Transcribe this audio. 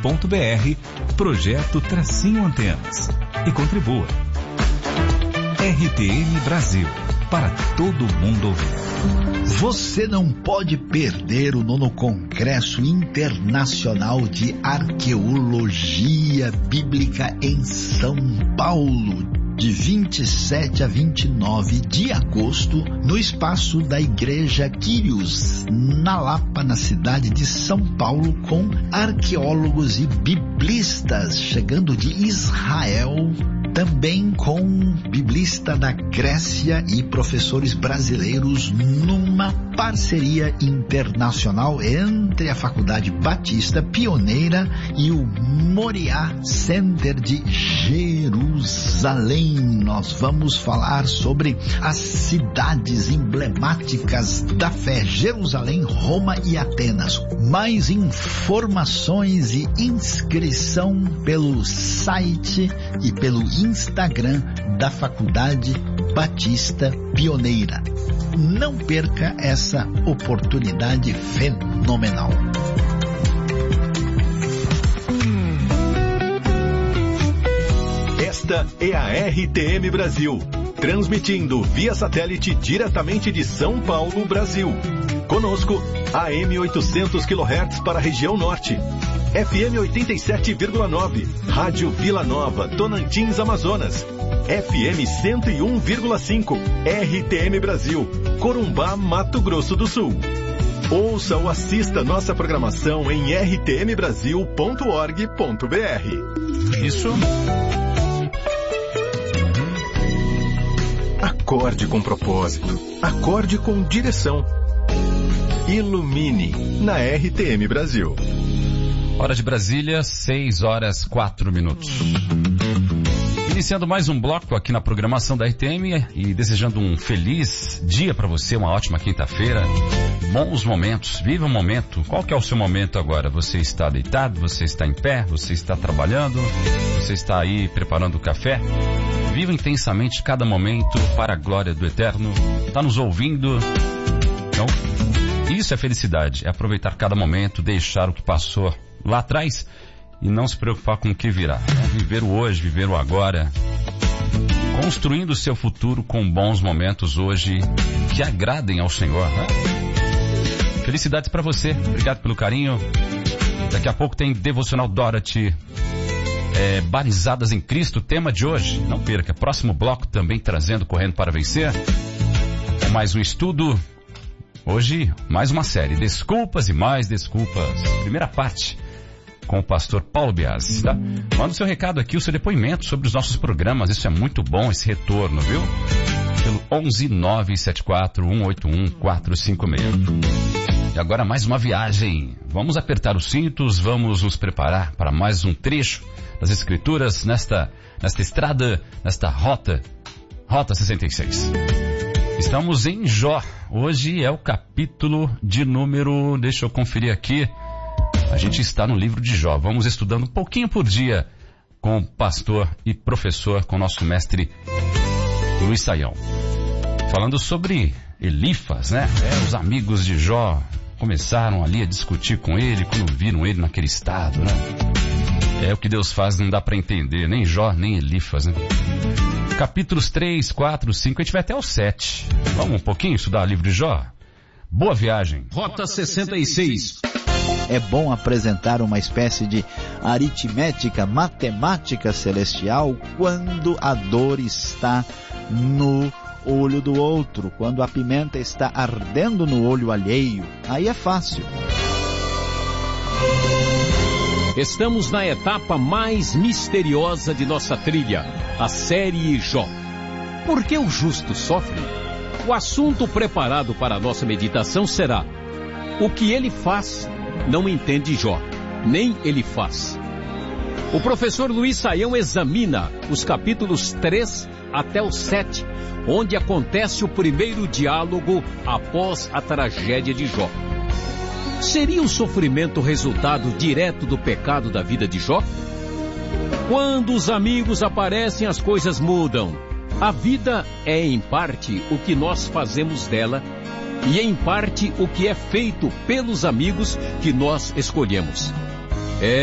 projeto Tracinho Antenas. E contribua. RTM Brasil, para todo mundo ouvir. Você não pode perder o 9º Congresso Internacional de Arqueologia Bíblica em São Paulo, de 27 a 29 de agosto, no espaço da Igreja Quírios, na Lapa, na cidade de São Paulo, com arqueólogos e biblistas chegando de Israel, também com biblista da Grécia e professores brasileiros, numa parceria internacional entre a Faculdade Batista Pioneira e o Moriá Center de Jerusalém. Nós vamos falar sobre as cidades emblemáticas da fé: Jerusalém, Roma e Atenas. Mais informações e inscrição pelo site e pelo Instagram da Faculdade Batista Pioneira. Não perca essa oportunidade fenomenal. Esta é a RTM Brasil, transmitindo via satélite diretamente de São Paulo, Brasil. Conosco, AM 800 kHz para a região norte, FM 87,9, Rádio Vila Nova, Tonantins, Amazonas, FM 101,5, RTM Brasil, Corumbá, Mato Grosso do Sul. Ouça ou assista nossa programação em rtmbrasil.org.br. Isso. Acorde com propósito, acorde com direção. Ilumine na RTM Brasil. Hora de Brasília, 6h04. Iniciando mais um bloco aqui na programação da RTM e desejando um feliz dia para você, uma ótima quinta-feira, bons momentos, viva o momento. Qual que é o seu momento agora? Você está deitado, você está em pé, você está trabalhando, você está aí preparando o café? Viva intensamente cada momento para a glória do Eterno. Está nos ouvindo? Então, isso é felicidade, é aproveitar cada momento, deixar o que passou lá atrás e não se preocupar com o que virá. Viver o hoje, viver o agora, construindo o seu futuro com bons momentos hoje que agradem ao Senhor, né? Felicidades para você, obrigado pelo carinho. Daqui a pouco tem Devocional Dorothy, Balizadas em Cristo, tema de hoje. Não perca, próximo bloco também trazendo Correndo para Vencer. Mais um estudo. Hoje, mais uma série, Desculpas e Mais Desculpas. Primeira parte, com o pastor Paulo Biasi, tá? Manda o seu recado aqui, o seu depoimento sobre os nossos programas. Isso é muito bom, esse retorno, viu? Pelo 11-974-181-456. E agora mais uma viagem. Vamos apertar os cintos, vamos nos preparar para mais um trecho das Escrituras nesta estrada, nesta Rota 66. Estamos em Jó. Hoje é o capítulo de número... Deixa eu conferir aqui. A gente está no livro de Jó. Vamos estudando um pouquinho por dia com o pastor e professor, com o nosso mestre Luiz Saião. Falando sobre Elifas, né? Os amigos de Jó começaram ali a discutir com ele quando viram ele naquele estado, né? É o que Deus faz, não dá para entender. Nem Jó, nem Elifas, né? Capítulos 3, 4, 5, a gente vai até o 7. Vamos um pouquinho estudar o livro de Jó? Boa viagem. Rota 66. É bom apresentar uma espécie de aritmética, matemática celestial quando a dor está no olho do outro, quando a pimenta está ardendo no olho alheio. Aí é fácil. Estamos na etapa mais misteriosa de nossa trilha, a série Jó. Por que o justo sofre? O assunto preparado para a nossa meditação será: o que ele faz não entende Jó, nem ele faz. O professor Luiz Saião examina os capítulos 3 até o 7, onde acontece o primeiro diálogo após a tragédia de Jó. Seria o sofrimento resultado direto do pecado da vida de Jó? Quando os amigos aparecem, as coisas mudam. A vida é, em parte, o que nós fazemos dela, e em parte o que é feito pelos amigos que nós escolhemos.